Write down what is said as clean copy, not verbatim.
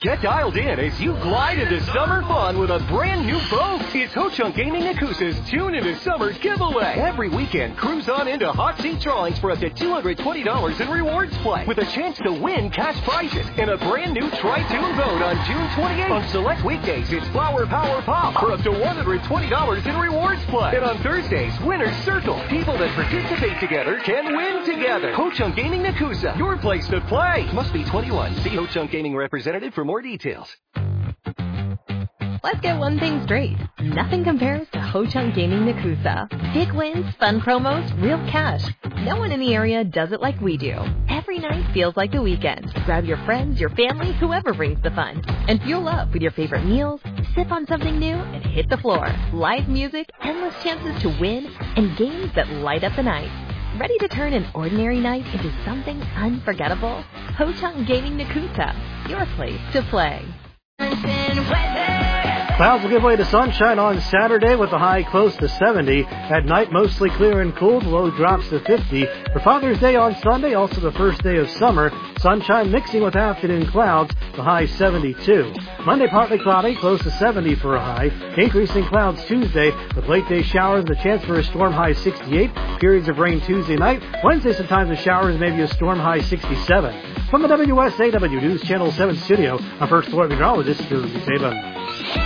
Get dialed in as you glide into summer fun with a brand new boat. It's Ho-Chunk Gaming Nakusa's Tune Into Summer giveaway. Every weekend, cruise on into hot seat drawings for up to $220 in rewards play with a chance to win cash prizes and a brand new Tri-Tune boat on June 28th. On select weekdays, it's Flower Power Pop for up to $120 in rewards play. And on Thursdays, Winner's Circle. People that participate together can win together. Ho-Chunk Gaming Nakusa, your place to play. Must be 21. See Ho-Chunk Gaming representative for more details. Let's get one thing straight. Nothing compares to Ho-Chunk Gaming Nakusa. Big wins, fun promos, real cash. No one in the area does it like we do. Every night feels like the weekend. Grab your friends, your family, whoever brings the fun. And fuel up with your favorite meals, sip on something new, and hit the floor. Live music, endless chances to win, and games that light up the night. Ready to turn an ordinary night into something unforgettable? Ho-Chunk Gaming Nakusa, your place to play. Clouds will give way to sunshine on Saturday with a high close to 70. At night, mostly clear and cool. The low drops to 50. For Father's Day on Sunday, also the first day of summer, sunshine mixing with afternoon clouds, the high 72. Monday, partly cloudy, close to 70 for a high. Increasing clouds Tuesday with late day showers and a chance for a storm, high 68. Periods of rain Tuesday night. Wednesday, sometimes of showers, maybe a storm, high 67. From the WSAW News Channel 7 studio, our first floor meteorologist, Drew Saban.